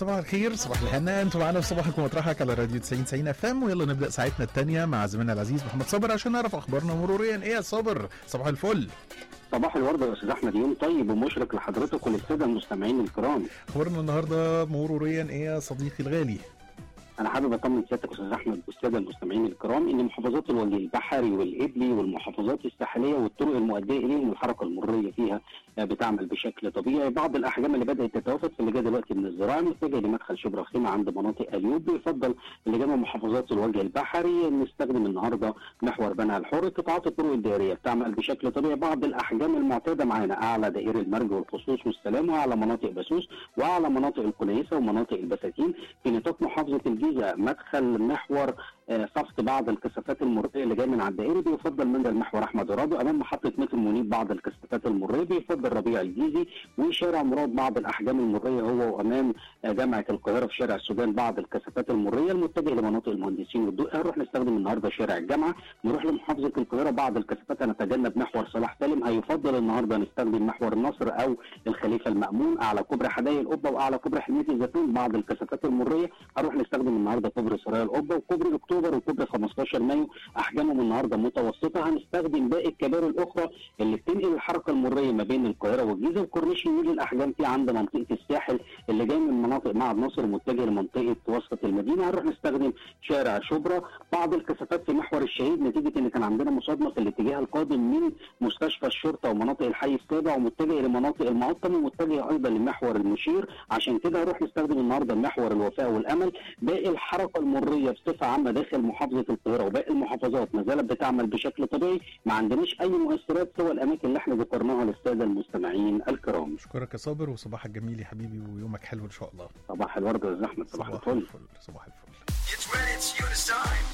صباح الخير، صباح الهنا، انتوا معانا في صباحك ومطرحك على راديو 90 اف ام. ويلا نبدا ساعتنا الثانيه مع زميلنا العزيز محمد صابر عشان نعرف اخبارنا مروريا. ايه يا صابر؟ صباح الفل. صباح الورد يا استاذ احمد، يوم طيب ومشرق لحضرتك وللساده المستمعين الكرام. اخبارنا النهارده مروريا ايه يا صديقي الغالي؟ انا حابب اطمن سيادتك يا استاذ احمد والساده المستمعين الكرام ان محافظات الوجه البحري والابلي والمحافظات الساحليه والطرق المؤديه اليهم الحركه المروريه فيها بتعمل بشكل طبيعي. بعض الاحجام اللي بدات تتوافد في اللي جاي دلوقتي من الزراعي متجه لمدخل شبرا خيمه عند مناطق اليوب. يفضل اللي جاي من محافظات الوجه البحري نستخدم النهارده محور بنها الحر. قطاعات الطرق الدائريه بتعمل بشكل طبيعي. بعض الاحجام المعتاده معانا اعلى دائري المرج والخصوص والسلام، واعلى مناطق بسوس، واعلى مناطق الكنيسه ومناطق البساتين. في نطاق محافظه الجيزه مدخل محور صفت بعض الكثافات المروريه اللي جايه من على الدائري بيفضل من المحور احمد رابو امام محطه مترو منيب بعض الكثافات المروريه. بيفضل ربيع الجيزي وشارع مراد بعض الاحجام المروريه هو وامام جامعه القاهره في شارع السودان بعض الكثافات المروريه. المتجه لمناطق المهندسين والدقي هنروح نستخدم النهارده شارع الجامعه. نروح لمحافظه القاهره بعض الكثافات هنتجنب محور صلاح سالم. هيفضل النهارده نستخدم محور النصر او الخليفه المامون، اعلى كوبري حدائق القبه واعلى كوبري حلميه الزيتون بعض الكثافات المروريه. هنروح نستخدم النهارده كوبري سرايا القبه وكوبري اكتوبر وكوبري 15 مايو احجامهم النهارده متوسطه. هنستخدم باقي الكباري الاخرى اللي بتنقل الحركه المروريه ما بين القاهره والجيزه وكورنيش النيل. الاحجام فيه عند منطقه الساحل اللي جاي من مناطق معهد ناصر متجه لمنطقه وسط المدينه. هنروح نستخدم شارع شبرا. بعض الكثافات في محور الشهيد نتيجه ان كان عندنا مصادمه في الاتجاه القادم من مستشفى الشرطه ومناطق الحي السابع ومتجه لمناطق المقطم ومتجه ايضا لمحور المشير. عشان كده هنروح نستخدم النهارده محور الوفاء والامل. باقي الحركه المروريه بصفه عامه داخل محافظه القاهره وباقي المحافظات ما زالت بتعمل بشكل طبيعي. ما عندناش اي مؤثرات سوى الاماكن اللي احنا ذكرناها للساده المستمعين الكرام. اشكرك يا صابر وصباحك جميل يا حبيبي ويومك حلو ان شاء الله. صباح الورد يا زحمه. صباح الفل. صباح الفل. It's ready, it's Eunice time.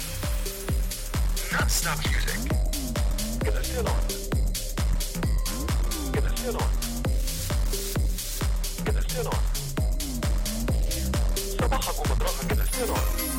Non-stop music. Get the shit on. Get the shit on. Get the shit on. صباحك ومطرحك get the shit on.